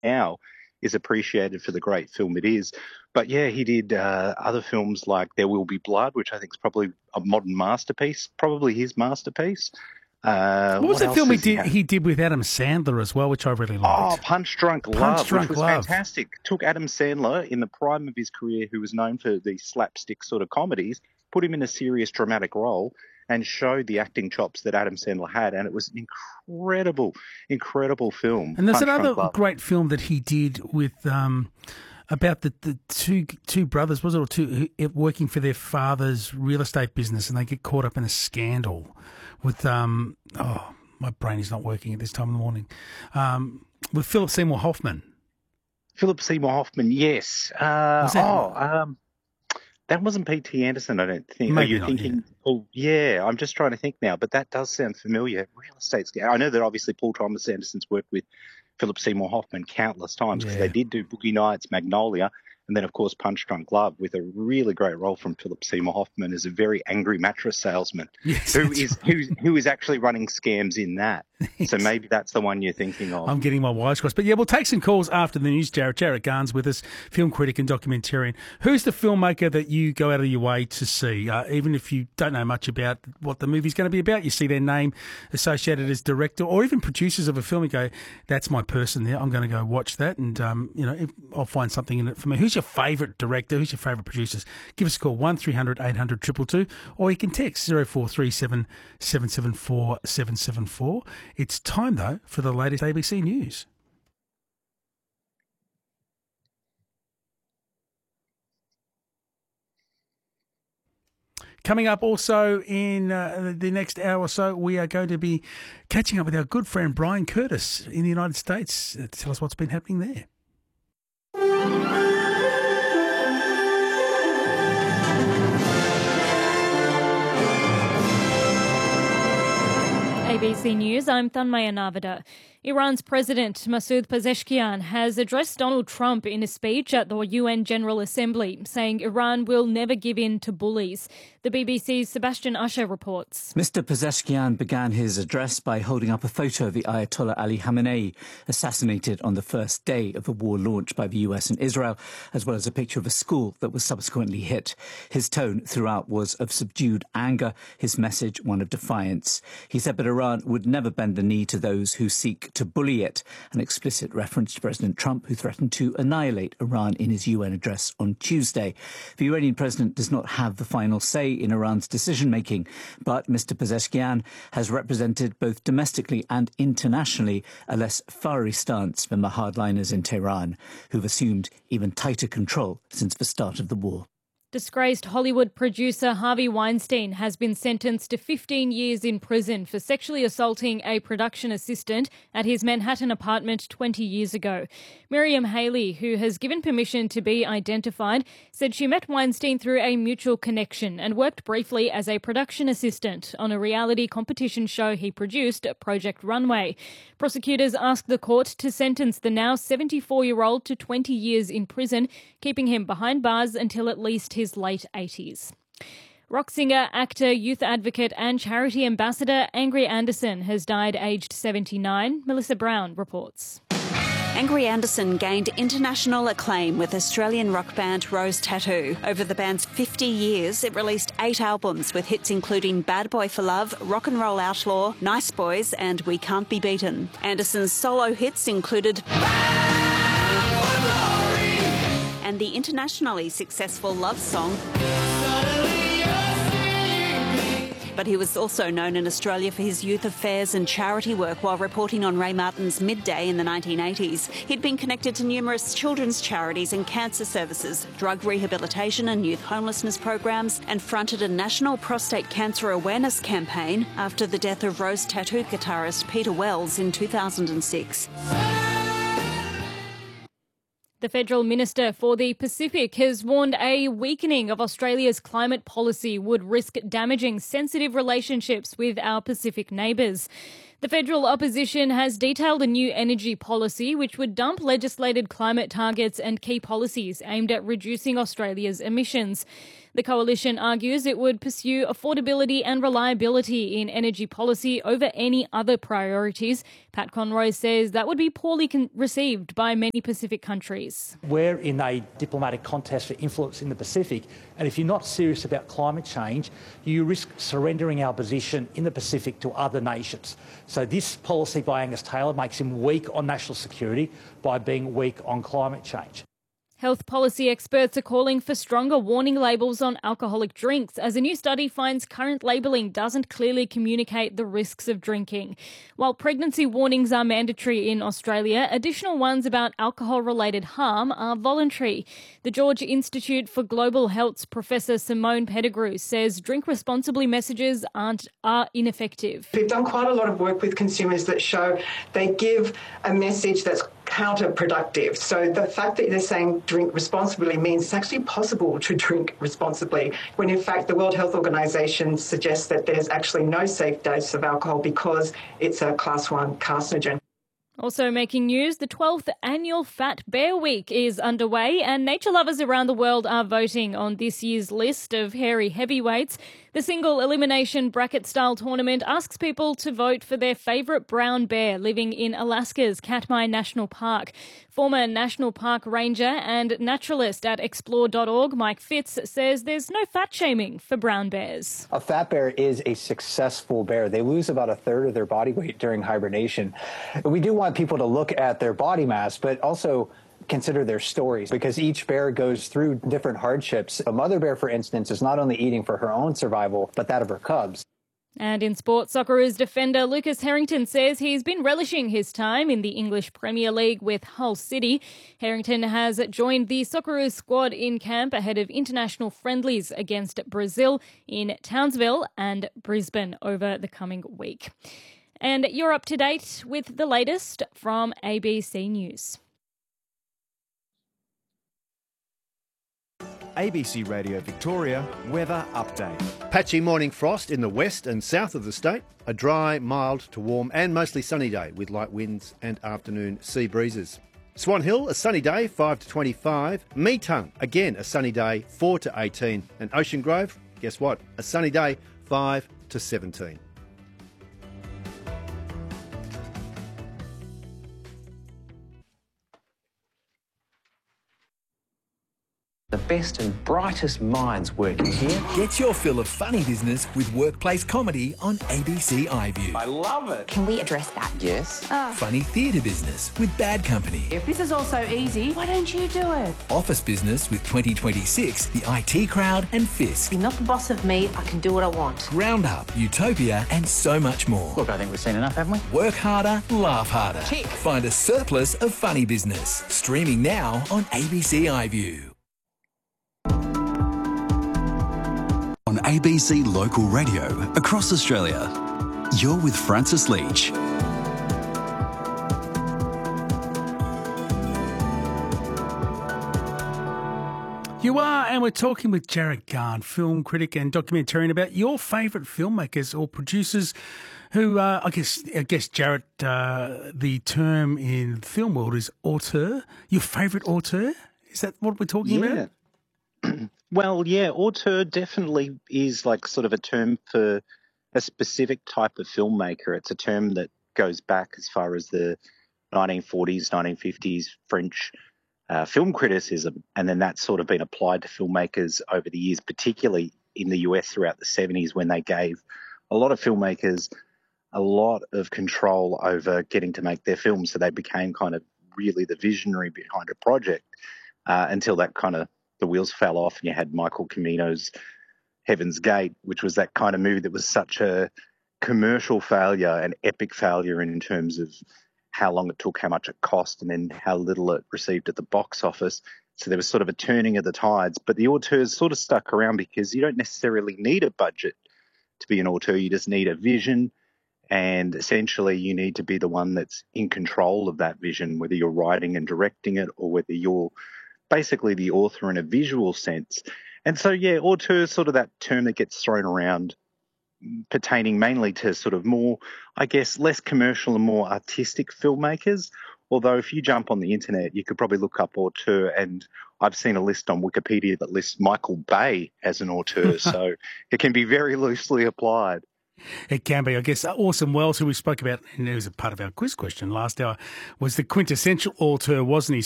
now is appreciated for the great film it is. But yeah, he did other films like There Will Be Blood, which I think is probably a modern masterpiece, probably his masterpiece. What was the film he did with Adam Sandler as well, which I really liked? Oh, Punch Drunk Love, which was fantastic. Took Adam Sandler in the prime of his career, who was known for these slapstick sort of comedies, put him in a serious dramatic role and showed the acting chops that Adam Sandler had, and it was an incredible film. And there's another great film that he did with about the two brothers, was it, or two working for their father's real estate business, and they get caught up in a scandal with my brain is not working at this time in the morning. With Philip Seymour Hoffman. Philip Seymour Hoffman, yes. That wasn't P.T. Anderson, I don't think. Maybe Are you not, thinking? Yeah. Oh, yeah. I'm just trying to think now, but that does sound familiar. Real estate scandal. I know that obviously Paul Thomas Anderson's worked with Philip Seymour Hoffman countless times because they did do Boogie Nights, Magnolia, and then, of course, Punch Drunk Love, with a really great role from Philip Seymour Hoffman as a very angry mattress salesman who is actually running scams in that. So maybe that's the one you're thinking of. I'm getting my wires crossed. But yeah, we'll take some calls after the news. Jarrett Garns with us, film critic and documentarian. Who's the filmmaker that you go out of your way to see? Even if you don't know much about what the movie's going to be about, you see their name associated as director or even producers of a film, you go, that's my person there. I'm going to go watch that and, I'll find something in it for me. Who's your favourite director? Who's your favourite producers? Give us a call, 1300 800 222, or you can text 0437 774 774. It's time, though, for the latest ABC News. Coming up also in the next hour or so, we are going to be catching up with our good friend Brian Curtis in the United States. Tell us what's been happening there. ABC News, I'm Thanmaya Navada. Iran's President Masoud Pezeshkian has addressed Donald Trump in a speech at the UN General Assembly, saying Iran will never give in to bullies. The BBC's Sebastian Usher reports. Mr. Pezeshkian began his address by holding up a photo of the Ayatollah Ali Khamenei, assassinated on the first day of the war launched by the US and Israel, as well as a picture of a school that was subsequently hit. His tone throughout was of subdued anger, his message one of defiance. He said that Iran would never bend the knee to those who seek to bully it, an explicit reference to President Trump, who threatened to annihilate Iran in his UN address on Tuesday. The Iranian president does not have the final say in Iran's decision-making, but Mr. Pezeshkian has represented both domestically and internationally a less fiery stance than the hardliners in Tehran, who've assumed even tighter control since the start of the war. Disgraced Hollywood producer Harvey Weinstein has been sentenced to 15 years in prison for sexually assaulting a production assistant at his Manhattan apartment 20 years ago. Miriam Haley, who has given permission to be identified, said she met Weinstein through a mutual connection and worked briefly as a production assistant on a reality competition show he produced, Project Runway. Prosecutors asked the court to sentence the now 74-year-old to 20 years in prison, keeping him behind bars until at least his late 80s. Rock singer, actor, youth advocate and charity ambassador Angry Anderson has died aged 79. Melissa Brown reports. Angry Anderson gained international acclaim with Australian rock band Rose Tattoo. Over the band's 50 years, it released 8 albums with hits including Bad Boy for Love, Rock and Roll Outlaw, Nice Boys and We Can't Be Beaten. Anderson's solo hits included and the internationally successful love song. But he was also known in Australia for his youth affairs and charity work while reporting on Ray Martin's Midday in the 1980s. He'd been connected to numerous children's charities and cancer services, drug rehabilitation and youth homelessness programs, and fronted a national prostate cancer awareness campaign after the death of Rose Tattoo guitarist Peter Wells in 2006. The Federal Minister for the Pacific has warned a weakening of Australia's climate policy would risk damaging sensitive relationships with our Pacific neighbours. The federal opposition has detailed a new energy policy which would dump legislated climate targets and key policies aimed at reducing Australia's emissions. The coalition argues it would pursue affordability and reliability in energy policy over any other priorities. Pat Conroy says that would be poorly received by many Pacific countries. We're in a diplomatic contest for influence in the Pacific, and if you're not serious about climate change, you risk surrendering our position in the Pacific to other nations. So this policy by Angus Taylor makes him weak on national security by being weak on climate change. Health policy experts are calling for stronger warning labels on alcoholic drinks as a new study finds current labelling doesn't clearly communicate the risks of drinking. While pregnancy warnings are mandatory in Australia, additional ones about alcohol-related harm are voluntary. The George Institute for Global Health's Professor Simone Pettigrew says drink responsibly messages are ineffective. We've done quite a lot of work with consumers that show they give a message that's counterproductive. So the fact that they're saying drink responsibly means it's actually possible to drink responsibly, when in fact the World Health Organization suggests that there's actually no safe dose of alcohol because it's a class 1 carcinogen. Also making news, the 12th annual Fat Bear Week is underway and nature lovers around the world are voting on this year's list of hairy heavyweights. The single elimination bracket-style tournament asks people to vote for their favourite brown bear living in Alaska's Katmai National Park. Former National Park Ranger and naturalist at explore.org, Mike Fitz, says there's no fat shaming for brown bears. A fat bear is a successful bear. They lose about a third of their body weight during hibernation. We do want people to look at their body mass, but also consider their stories, because each bear goes through different hardships. A mother bear, for instance, is not only eating for her own survival, but that of her cubs. And in sport, Socceroos defender Lucas Harrington says he's been relishing his time in the English Premier League with Hull City. Harrington has joined the Socceroos squad in camp ahead of international friendlies against Brazil in Townsville and Brisbane over the coming week. And you're up to date with the latest from ABC News. ABC Radio Victoria weather update. Patchy morning frost in the west and south of the state. A dry, mild to warm and mostly sunny day with light winds and afternoon sea breezes. Swan Hill, a sunny day, 5 to 25. Meetung, again a sunny day, 4 to 18. And Ocean Grove, guess what? A sunny day, 5 to 17. The best and brightest minds working here. Get your fill of funny business with workplace comedy on ABC iView. I love it. Can we address that? Yes. Funny theatre business with Bad Company. If this is all so easy, why don't you do it? Office business with 2026, the IT Crowd and Fisk. You're not the boss of me. I can do what I want. Ground Up, Utopia and so much more. Look, I think we've seen enough, haven't we? Work harder, laugh harder. Tick. Find a surplus of funny business. Streaming now on ABC iView. On ABC Local Radio across Australia, you're with Francis Leach. You are, and we're talking with Jarrod Garn, film critic and documentarian, about your favourite filmmakers or producers who, I guess, Jarrod, the term in the film world is auteur. Your favourite auteur? Is that what we're talking about? Well, yeah, auteur definitely is like sort of a term for a specific type of filmmaker. It's a term that goes back as far as the 1940s, 1950s French film criticism, and then that's sort of been applied to filmmakers over the years, particularly in the US throughout the 70s, when they gave a lot of filmmakers a lot of control over getting to make their films, so they became kind of really the visionary behind a project until that kind of the wheels fell off and you had Michael Cimino's Heaven's Gate, which was that kind of movie that was such a commercial failure, an epic failure in terms of how long it took, how much it cost, and then how little it received at the box office. So there was sort of a turning of the tides. But the auteurs sort of stuck around because you don't necessarily need a budget to be an auteur. You just need a vision, and essentially you need to be the one that's in control of that vision, whether you're writing and directing it or whether you're basically the author in a visual sense. And so, yeah, auteur is sort of that term that gets thrown around pertaining mainly to sort of more, I guess, less commercial and more artistic filmmakers. Although if you jump on the internet, you could probably look up auteur, and I've seen a list on Wikipedia that lists Michael Bay as an auteur, so it can be very loosely applied. It can be. I guess Orson Welles, who we spoke about, and it was a part of our quiz question last hour, was the quintessential auteur, wasn't he?